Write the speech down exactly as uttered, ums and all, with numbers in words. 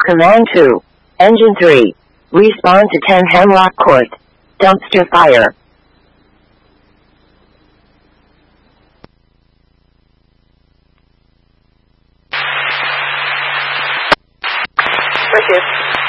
Command two. Engine three. Respawn to ten Hemlock Court. Dumpster fire. Right here.